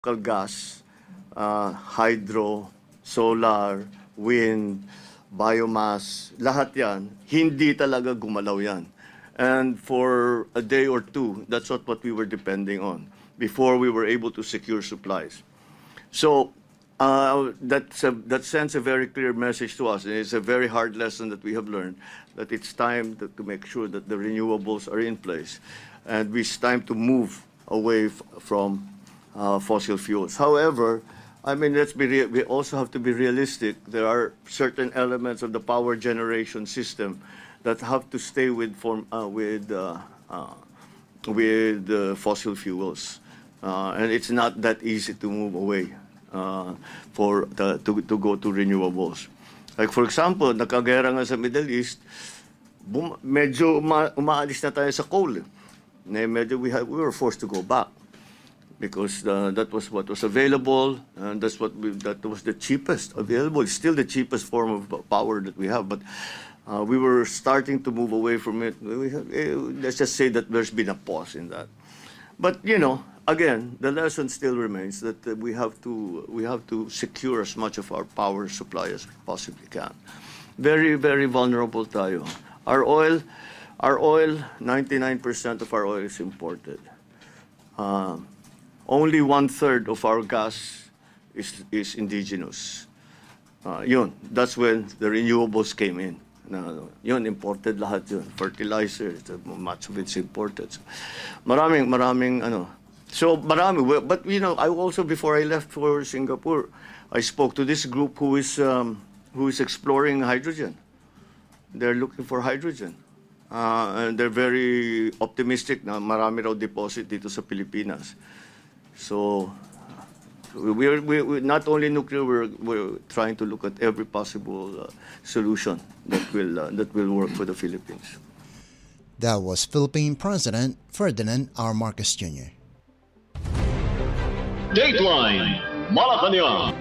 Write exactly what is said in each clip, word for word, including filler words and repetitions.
local gas, uh, hydro, solar, wind, biomass, lahat yan, hindi talaga gumalaw yan. And for a day or two, that's what, what we were depending on before we were able to secure supplies. So uh, that's a, that sends a very clear message to us, and it's a very hard lesson that we have learned, that it's time to, to make sure that the renewables are in place, and it's time to move away f- from uh, fossil fuels. However, I mean, let's be rea- we also have to be realistic. There are certain elements of the power generation system that have to stay with form uh, with uh, uh, with uh, fossil fuels, uh, and it's not that easy to move away uh, for the, to to go to renewables. Like for example, nakagera nga sa Middle East, bum- medyo uma- umaalis na tayo sa coal. Eh. Na medyo we have, we were forced to go back because uh, that was what was available, and that's what we, that was the cheapest available. It's still the cheapest form of power that we have, but uh, we were starting to move away from it. We have, eh, let's just say that there's been a pause in that. But you know, again, the lesson still remains that uh, we have to we have to secure as much of our power supply as we possibly can. Very very vulnerable tayo. Our oil, our oil, ninety-nine percent of our oil is imported. Uh, only one third of our gas is is indigenous. Uh, yun, that's when the renewables came in. Na, yun, imported lahat yun. Fertilizer, much of it's imported. So, maraming, maraming, ano. So, marami. But, you know, I also, before I left for Singapore, I spoke to this group who is, um, who is exploring hydrogen. They're looking for hydrogen. Uh, and they're very optimistic na marami raw deposit dito sa Pilipinas. So, we're, we, we, not only nuclear, we're, we're trying to look at every possible uh, solution that will, uh, that will work for the Philippines. That was Philippine President Ferdinand R. Marcos Junior Dateline Malacanang.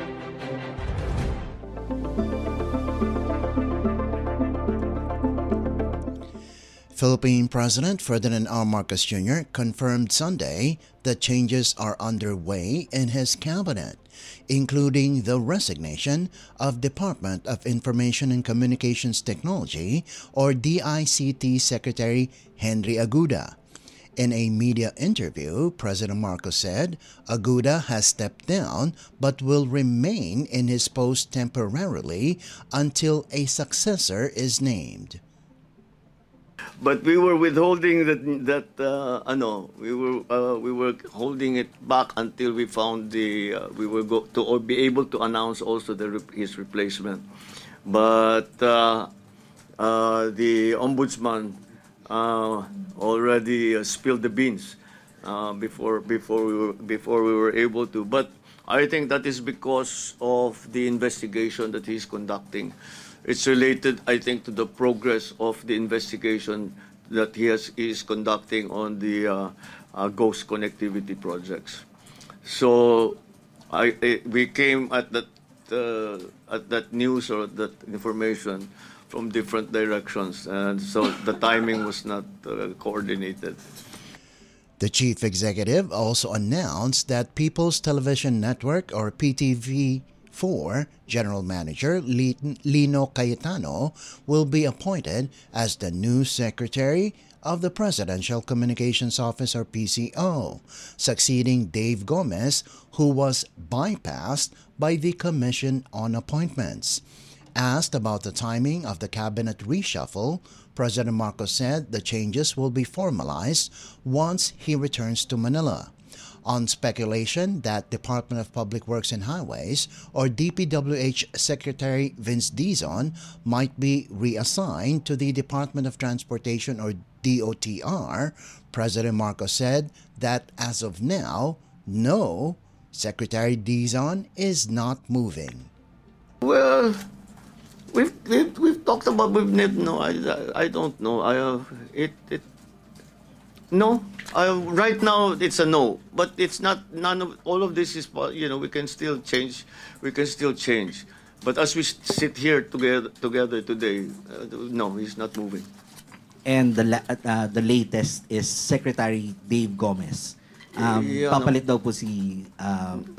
Philippine President Ferdinand R. Marcos Junior confirmed Sunday that changes are underway in his cabinet, including the resignation of Department of Information and Communications Technology or D I C T Secretary Henry Aguda. In a media interview, President Marcos said Aguda has stepped down but will remain in his post temporarily until a successor is named. But we were withholding that that uh, ano, we were uh, we were holding it back until we found the uh, we were go to or be able to announce also the his replacement. But uh, uh, the ombudsman uh, already uh, spilled the beans uh, before before we were before we were able to. But I think that is because of the investigation that he's conducting. It's related, I think, to the progress of the investigation that he has, is conducting on the uh, uh, ghost connectivity projects. So, I, I we came at that uh, at that news or that information from different directions, and so the timing was not uh, coordinated. The chief executive also announced that People's Television Network, or P T V four, General Manager Lino Cayetano will be appointed as the new Secretary of the Presidential Communications Office, or P C O, succeeding Dave Gomez, who was bypassed by the Commission on Appointments. Asked about the timing of the cabinet reshuffle, President Marcos said the changes will be formalized once he returns to Manila. On speculation that Department of Public Works and Highways, or D P W H Secretary Vince Dizon, might be reassigned to the Department of Transportation, or D O T R, President Marcos said that as of now, no, Secretary Dizon is not moving. Well, we've we've, we've talked about with Ned. No, I, I don't know. I uh, it it no. Uh, right now it's a no, but it's not. None of all of this is. You know, we can still change. We can still change. But as we sit here together together today, uh, no, he's not moving. And the la- uh, the latest is Secretary Dave Gomez. um, Iyan ang- papalit daw po si um,